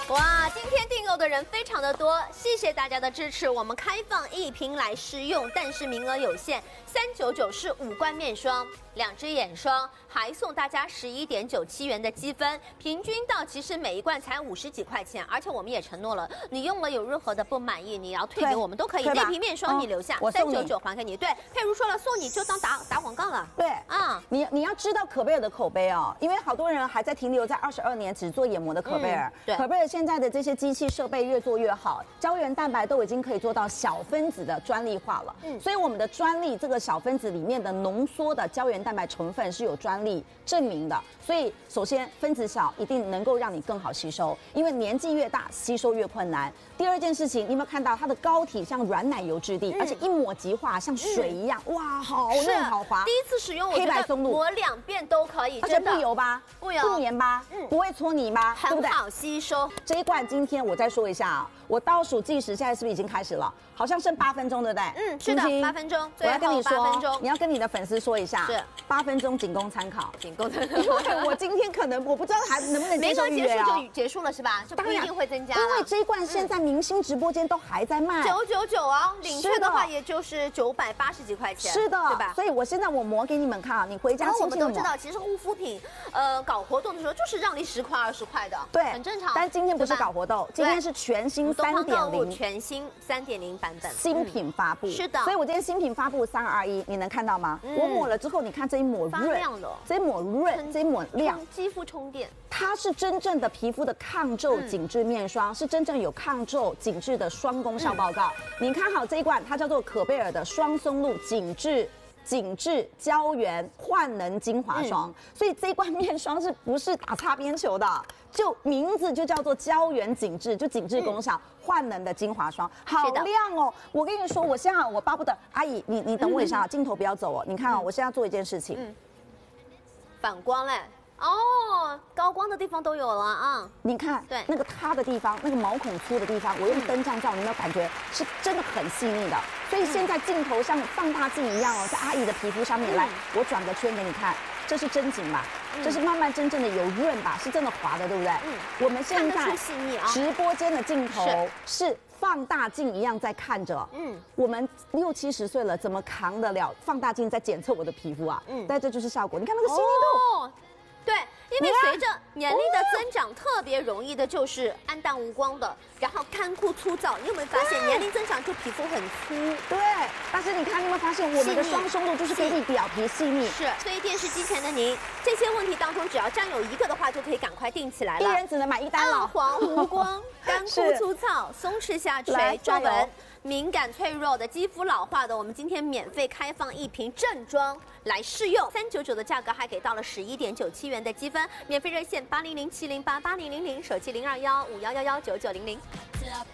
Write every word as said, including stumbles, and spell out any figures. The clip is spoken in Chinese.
哇，今天订购的人非常的多，谢谢大家的支持。我们开放一瓶来试用，但是名额有限，三九九是五罐面霜，两支眼霜，还送大家十一点九七元的积分，平均到其实每一罐才五十几块钱，而且我们也承诺了，你用了有任何的不满意，你要退给我们都可以。那瓶面霜你留下，三九九还给你。对，佩如说了，送你就当打打广告了。 对啊， 你你要知道可贝尔的口碑哦，因为好多人还在停留在二十二年只做眼膜的可贝尔。 对， 可贝尔现在的这些机器设备越做越好，胶原蛋白都已经可以做到小分子的专利化了。嗯，所以我们的专利这个小分子里面的浓缩的胶原蛋白成分是有专利证明的。所以首先分子小，一定能够让你更好吸收，因为年纪越大吸收越困难。第二件事情，你有没有看到它的膏体像软奶油质地，嗯、而且一抹即化，像水一样，嗯、哇，好嫩好滑。 第一次使用，我觉得抹两遍都可以， 而且不油吧， 不油， 不黏吧，嗯，不会搓泥吧， 很好吸收。 这一罐今天我再说一下啊，我倒数计时，现在是不是已经开始了？好像剩八分钟，对不对？ 嗯，是的，八分钟。 我要跟你说，你要跟你的粉丝说一下， 是八分钟仅供参考， 仅供参考。 因为我今天可能我不知道还能不能接受预约啊，就结束了是吧？就不一定会增加了。 因为这一罐现在明星直播间都还在卖九九九哦，领券的话也就是九百八十几块钱， 是的， 对吧？ 所以我现在我磨给你们看啊，你回家我们都知道，其实护肤品呃搞活动的时候就是让你十块二十块的， 对， 很正常。 但今天不是搞活动，今天是全新三点零， 全新三点零版本新品发布， 是的。 所以我今天新品发布三二一，你能看到吗？我抹了之后，你看这一抹润， 亮的， 这一抹润，这一抹亮， 肌肤充电。 它是真正的皮肤的抗皱紧致面霜，是真正有抗皱紧致的双功效报告。你看好这一罐，它叫做可贝尔的双松露紧致。紧致胶原焕能精华霜，嗯、所以这一罐面霜是不是打擦边球的？就名字就叫做胶原紧致，就紧致功效、焕、嗯、能的精华霜，好亮哦！我跟你说，我现在我巴不得阿姨，你你等我一下啊，镜头不要走哦。你看啊、哦，我现在做一件事情，嗯、 反光嘞。哦，高光的地方都有了啊！ 你看，对那个塌的地方，那个毛孔粗的地方，我用灯这样照，你有没有感觉是真的很细腻的？所以现在镜头像放大镜一样哦，在阿姨的皮肤上面来，我转个圈给你看，这是真紧吧？这是慢慢真正的有润吧？是真的滑的，对不对？嗯，我们现在直播间的镜头是放大镜一样在看着。嗯，我们六七十岁了，怎么扛得了放大镜在检测我的皮肤啊？嗯，但这就是效果。你看那个细腻度。 对，因为随着年龄的增长，特别容易的就是暗淡无光的，然后干枯粗糙。你有没有发现年龄增长就皮肤很粗？ 对，但是你看，你有没有发现我们的双松露就是给你表皮细腻？ 是，所以电视机前的您，这些问题当中只要占有一个的话，就可以赶快定起来了。 一人只能买一单了。 暗黄无光、干枯粗糙、松弛下垂、皱纹。敏感脆弱的肌肤老化的，我们今天免费开放一瓶正装来试用，三九九的价格还给到了十一点九七元的积分，免费热线八零零七零八八零零零，手机零二幺五幺幺幺九九零零。